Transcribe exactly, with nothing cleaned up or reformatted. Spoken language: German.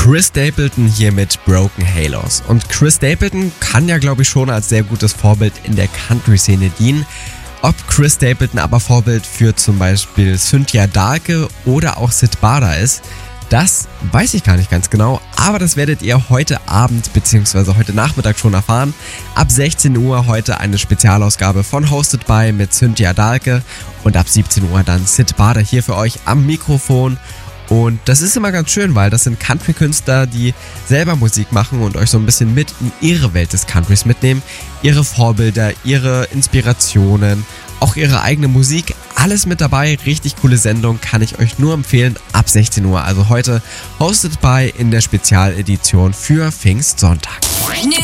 Chris Stapleton hier mit Broken Halos. Und Chris Stapleton kann ja, glaube ich, schon als sehr gutes Vorbild in der Country-Szene dienen. Ob Chris Stapleton aber Vorbild für zum Beispiel Cynthia Dalke oder auch Syd Barrett ist, das weiß ich gar nicht ganz genau, aber das werdet ihr heute Abend bzw. heute Nachmittag schon erfahren. Ab sechzehn Uhr heute eine Spezialausgabe von Hosted by mit Cynthia Dalke und ab siebzehn Uhr dann Syd Barrett hier für euch am Mikrofon. Und das ist immer ganz schön, weil das sind Country-Künstler, die selber Musik machen und euch so ein bisschen mit in ihre Welt des Countries mitnehmen. Ihre Vorbilder, ihre Inspirationen, auch ihre eigene Musik, alles mit dabei. Richtig coole Sendung, kann ich euch nur empfehlen, ab sechzehn Uhr. Also heute Hosted by in der Spezialedition für Pfingstsonntag.